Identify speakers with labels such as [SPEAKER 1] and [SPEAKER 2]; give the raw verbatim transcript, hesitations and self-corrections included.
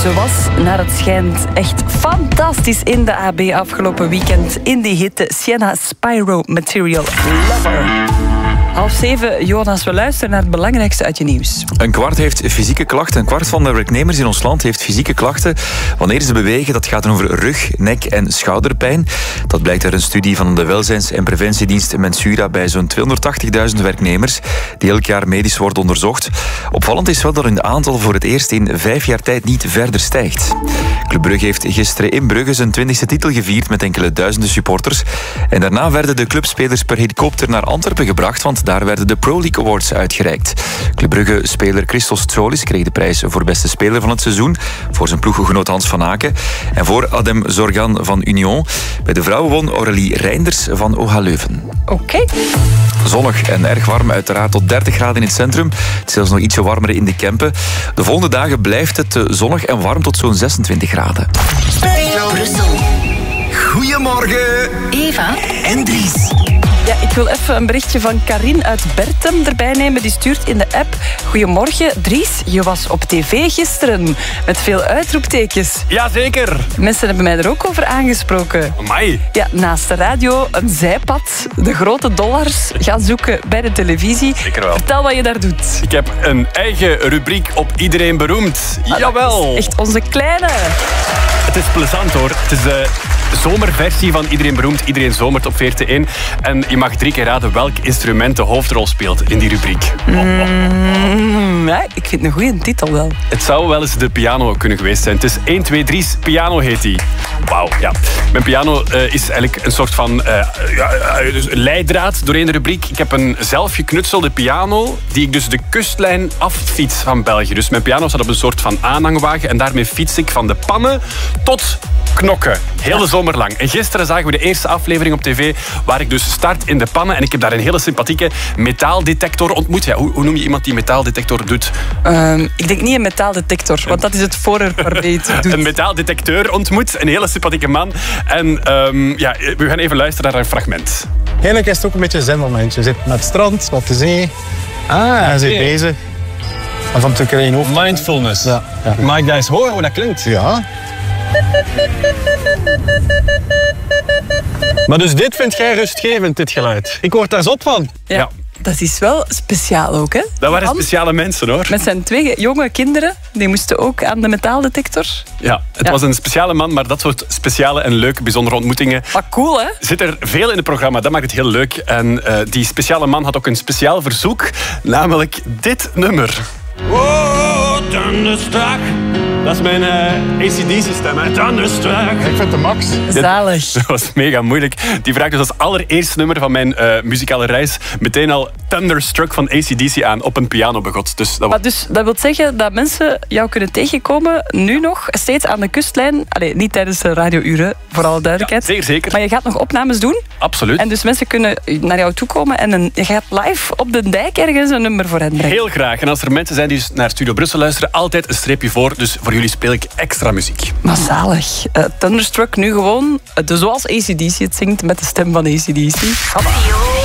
[SPEAKER 1] Ze was, naar het schijnt, echt fantastisch in de A B afgelopen weekend in die hitte Sienna Spyro Material Lover. Half zeven, Jonas, we luisteren naar het belangrijkste uit je nieuws.
[SPEAKER 2] Een kwart heeft fysieke klachten. Een kwart van de werknemers in ons land heeft fysieke klachten wanneer ze bewegen. Dat gaat over rug, nek en schouderpijn. Dat blijkt uit een studie van de welzijns- en preventiedienst Mensura bij zo'n tweehonderdtachtigduizend werknemers die elk jaar medisch worden onderzocht. Opvallend is wel dat hun aantal voor het eerst in vijf jaar tijd niet verder stijgt. Club Brugge heeft gisteren in Brugge zijn twintigste titel gevierd met enkele duizenden supporters. En daarna werden de clubspelers per helikopter naar Antwerpen gebracht, want daar werden de Pro League Awards uitgereikt. Club Brugge-speler Christos Tsolis kreeg de prijs voor beste speler van het seizoen voor zijn ploeggenoot Hans van Aken. En voor Adem Zorgan van Union. Bij de vrouwen won Aurélie Reinders van O H Leuven.
[SPEAKER 1] Oké. Okay.
[SPEAKER 2] Zonnig en erg warm, uiteraard tot dertig graden in het centrum. Het is zelfs nog ietsje warmer in de Kempen. De volgende dagen blijft het zonnig en warm tot zo'n zesentwintig graden.
[SPEAKER 3] Brussel. Goedemorgen.
[SPEAKER 4] Eva
[SPEAKER 3] en Dries.
[SPEAKER 1] Ja, ik wil even een berichtje van Karin uit Bertem erbij nemen. Die stuurt in de app: Goedemorgen, Dries, je was op tv gisteren. Met veel uitroeptekens.
[SPEAKER 5] Jazeker.
[SPEAKER 1] Mensen hebben mij er ook over aangesproken.
[SPEAKER 5] Amai.
[SPEAKER 1] Ja, naast de radio een zijpad. De grote dollars gaan zoeken bij de televisie.
[SPEAKER 5] Zeker wel.
[SPEAKER 1] Vertel wat je daar doet.
[SPEAKER 5] Ik heb een eigen rubriek op Iedereen Beroemd.
[SPEAKER 1] Ah,
[SPEAKER 5] Jawel.
[SPEAKER 1] Echt onze kleine.
[SPEAKER 5] Het is plezant hoor. Het is de zomerversie van Iedereen Beroemd. Iedereen zomert op V R T één. En je mag drie keer raden welk instrument de hoofdrol speelt in die rubriek.
[SPEAKER 1] Mm, ja, ik vind het een goede titel wel.
[SPEAKER 5] Het zou wel eens de piano kunnen geweest zijn. Het is één, twee, drie, piano heet die. Wauw, ja. Mijn piano uh, is eigenlijk een soort van uh, ja, uh, dus een leidraad doorheen de rubriek. Ik heb een zelf geknutselde piano die ik dus de kustlijn affiets van België. Dus mijn piano staat op een soort van aanhangwagen en daarmee fiets ik van de pannen tot knokken. Hele ja. zomer lang. En gisteren zagen we de eerste aflevering op tv waar ik dus start in de pannen en ik heb daar een hele sympathieke metaaldetector ontmoet. Ja, hoe, hoe noem je iemand die metaaldetector doet?
[SPEAKER 1] Um, ik denk niet een metaaldetector, want dat is het voorwerp waarmee je het doet.
[SPEAKER 5] Een metaaldetecteur ontmoet, een hele sympathieke man. En um, ja, we gaan even luisteren naar een fragment.
[SPEAKER 6] Eigenlijk is het ook een beetje een zenmomentje. Je zit met het strand, op de zee.
[SPEAKER 7] Ah,
[SPEAKER 6] en je zit
[SPEAKER 7] okay.
[SPEAKER 6] bezig. En van te krijgen hoofd.
[SPEAKER 7] Mindfulness.
[SPEAKER 6] Ja, ja.
[SPEAKER 7] Mag ik dat eens horen hoe dat klinkt?
[SPEAKER 6] Ja.
[SPEAKER 7] Maar dus dit vind jij rustgevend, dit geluid? Ik word daar zot van.
[SPEAKER 1] Ja.
[SPEAKER 5] Ja.
[SPEAKER 1] Dat is wel speciaal ook, hè?
[SPEAKER 5] Dat waren
[SPEAKER 1] Hans,
[SPEAKER 5] speciale mensen, hoor.
[SPEAKER 1] met zijn twee jonge kinderen, die moesten ook aan de metaaldetector.
[SPEAKER 5] Ja, het
[SPEAKER 1] ja.
[SPEAKER 5] was een speciale man, maar dat soort speciale en leuke, bijzondere ontmoetingen...
[SPEAKER 1] Maar cool, hè?
[SPEAKER 5] Zit er veel in het programma, dat maakt het heel leuk. En uh, die speciale man had ook een speciaal verzoek, namelijk dit nummer. Oh, Thunderstruck. Dat is mijn uh, A C D C-stem, hè. Thunderstruck.
[SPEAKER 6] Ik vind het de max.
[SPEAKER 1] Zalig.
[SPEAKER 5] Dat was mega moeilijk. Die vraagt dus als allereerste nummer van mijn uh, muzikale reis meteen al Thunderstruck van A C D C aan op een piano begot. Dus dat,
[SPEAKER 1] maar dus, dat wil zeggen dat mensen jou kunnen tegenkomen, nu nog, steeds aan de kustlijn. Allee, niet tijdens de radiouren, voor alle duidelijkheid.
[SPEAKER 5] Ja, zeer zeker.
[SPEAKER 1] Maar je gaat nog opnames doen.
[SPEAKER 5] Absoluut.
[SPEAKER 1] En dus mensen kunnen naar jou toe komen en een, je gaat live op de dijk ergens een nummer voor hen brengen.
[SPEAKER 5] Heel graag. En als er mensen zijn die naar Studio Brussel luisteren, altijd een streepje voor. Dus voor jullie speel ik extra muziek.
[SPEAKER 1] Maar zalig. Uh, Thunderstruck nu gewoon, uh, zoals A C D C het zingt, met de stem van A C D C.